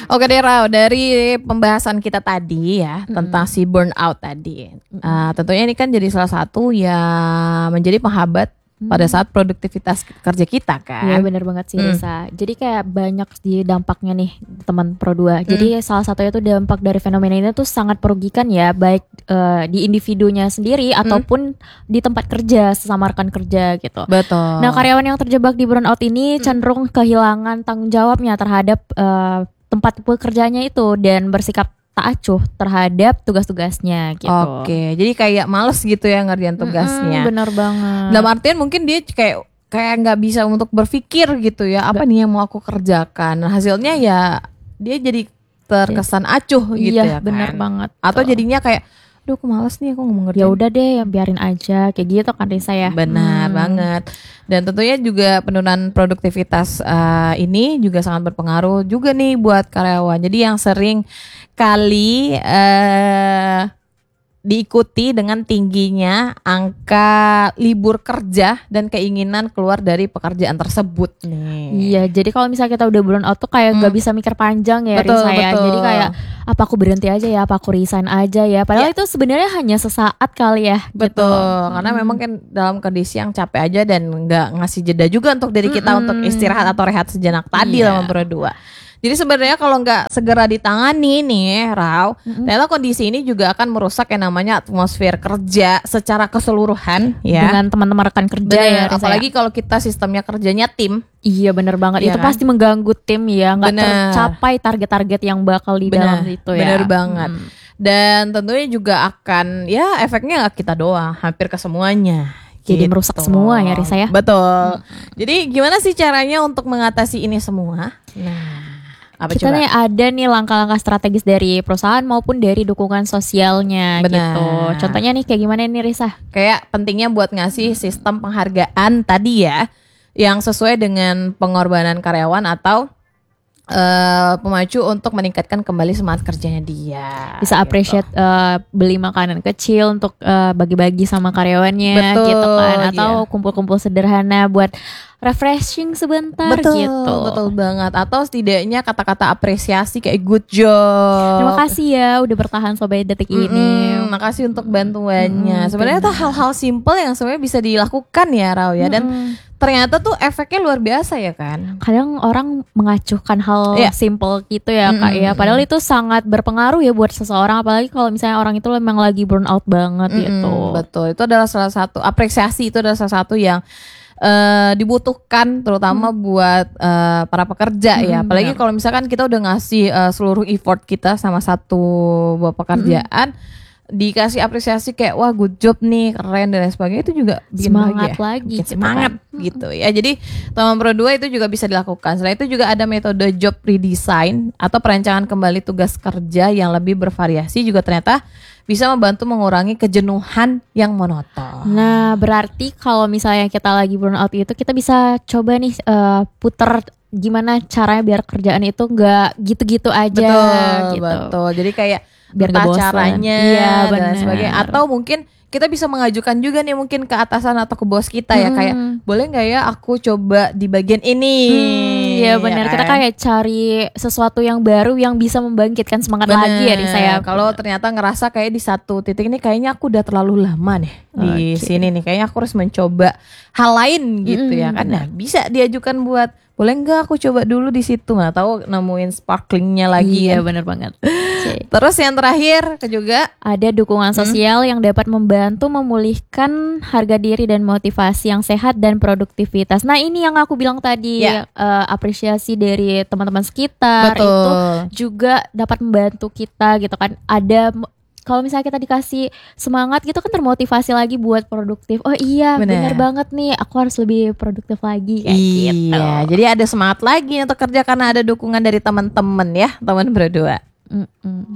Oke deh Rao, dari pembahasan kita tadi ya tentang si burnout tadi, tentunya ini kan jadi salah satu yang menjadi penghambat pada saat produktivitas kerja kita kan. Iya benar banget sih Risa. Jadi kayak banyak di dampaknya nih teman Pro2. Jadi salah satunya tuh dampak dari fenomena ini tuh sangat merugikan ya, baik di individunya sendiri ataupun di tempat kerja, sesama rekan kerja gitu. Betul. Nah, karyawan yang terjebak di burnout ini cenderung kehilangan tanggung jawabnya terhadap tempat pekerjaannya itu dan bersikap tak acuh terhadap tugas-tugasnya gitu. Oke, jadi kayak males gitu ya ngerjain tugasnya. Bener banget. Dalam artian mungkin dia kayak nggak bisa untuk berpikir gitu ya, apa nih yang mau aku kerjakan. Nah, hasilnya ya dia jadi terkesan acuh gitu ya iya, kan. bener banget. Atau jadinya kayak, aduh aku males nih, aku nggak mau ngerjain. Ya udah deh, biarin aja kayak gitu kan Risa ya. Benar banget. Dan tentunya juga penurunan produktivitas ini juga sangat berpengaruh juga nih buat karyawan. Jadi yang sering kali diikuti dengan tingginya angka libur kerja dan keinginan keluar dari pekerjaan tersebut nih. Iya, jadi kalau misalnya kita udah burn out tuh kayak gak bisa mikir panjang ya Betul, Risa ya. betul. Jadi kayak apa aku berhenti aja ya, apa aku resign aja ya. Padahal itu sebenarnya hanya sesaat kali ya. Betul, Gitu. karena memang kan dalam kondisi yang capek aja dan nggak ngasih jeda juga untuk diri kita untuk istirahat atau rehat sejenak tadi Iya. lah berdua. Jadi sebenarnya kalau nggak segera ditangani nih, Rau, ternyata kondisi ini juga akan merusak yang namanya atmosfer kerja secara keseluruhan ya. Dengan teman-teman rekan kerja Bener, ya Risa. apalagi kalau kita sistemnya kerjanya tim. Iya bener banget, Iya itu kan? pasti mengganggu tim ya, nggak Bener. tercapai target-target yang bakal di dalam itu ya. Bener banget. Dan tentunya juga akan ya efeknya nggak kita doang, hampir ke semuanya. Jadi merusak semua ya Risa ya. Betul. Jadi gimana sih caranya untuk mengatasi ini semua? Nah, apa Kita coba? nih ada nih langkah-langkah strategis dari perusahaan maupun dari dukungan sosialnya Benar. gitu. Contohnya nih kayak gimana nih Risa? Kayak pentingnya buat ngasih sistem penghargaan tadi ya, yang sesuai dengan pengorbanan karyawan atau pemacu untuk meningkatkan kembali semangat kerjanya dia. Bisa appreciate beli makanan kecil untuk bagi-bagi sama karyawannya. Betul, Gitu kan. Atau iya. kumpul-kumpul sederhana buat refreshing sebentar Betul, gitu. betul banget. Atau setidaknya kata-kata apresiasi kayak good job. Terima kasih ya udah bertahan sampai detik ini. Makasih untuk bantuannya. Sebenarnya tuh hal-hal simple yang sebenarnya bisa dilakukan ya Rau ya. Dan ternyata tuh efeknya luar biasa ya kan. Kadang orang mengacuhkan hal Iya. simple gitu ya Kak ya. Padahal itu sangat berpengaruh ya buat seseorang. Apalagi kalau misalnya orang itu memang lagi burn out banget gitu. Betul, itu adalah salah satu apresiasi, itu adalah salah satu yang dibutuhkan terutama buat para pekerja ya. Apalagi kalau misalkan kita udah ngasih seluruh effort kita sama satu buah pekerjaan, dikasih apresiasi kayak wah good job nih, keren dan lain sebagainya, itu juga bikin Semangat bahagia. lagi Bikin gitu semangat gitu ya. Jadi teman Pro2 itu juga bisa dilakukan. Selain itu juga ada metode job redesign atau perancangan kembali tugas kerja yang lebih bervariasi, juga ternyata bisa membantu mengurangi kejenuhan yang monoton. Nah berarti kalau misalnya kita lagi burn out itu kita bisa coba nih puter gimana caranya biar kerjaan itu nggak gitu-gitu aja Betul, gitu. betul. Jadi kayak Biar entah nggak bosan. caranya Iya, dan benar. sebagainya. Atau mungkin kita bisa mengajukan juga nih mungkin ke atasan atau ke bos kita ya, kayak boleh nggak ya aku coba di bagian ini. Iya benar, ya kita kan? kayak cari sesuatu yang baru yang bisa membangkitkan semangat lagi ya Risa ya. Kalau ternyata ngerasa kayak di satu titik ini kayaknya aku udah terlalu lama nih di sini nih, kayaknya aku harus mencoba hal lain gitu ya kan. Nah, bisa diajukan buat boleh nggak aku coba dulu di situ, nggak tahu nemuin sparklingnya lagi. Iya kan. benar banget. Terus yang terakhir juga Ada dukungan sosial yang dapat membantu memulihkan harga diri dan motivasi yang sehat dan produktivitas. Nah ini yang aku bilang tadi, Ya. apresiasi dari teman-teman sekitar Betul. itu juga dapat membantu kita gitu kan. Kalau misalnya kita dikasih semangat gitu kan termotivasi lagi buat produktif. Oh iya Bener. benar banget nih, aku harus lebih produktif lagi kayak gitu. Iya, jadi ada semangat lagi untuk kerja karena ada dukungan dari teman-teman ya, teman berdua.